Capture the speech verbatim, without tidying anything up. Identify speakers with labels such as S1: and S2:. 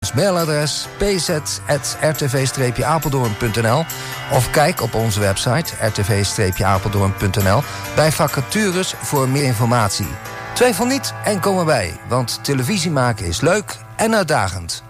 S1: ons mailadres p z at r t v streepje apeldoorn punt n l of kijk op onze website r t v streepje apeldoorn punt n l bij vacatures voor meer informatie. Twijfel niet en kom erbij, want televisie maken is leuk en uitdagend.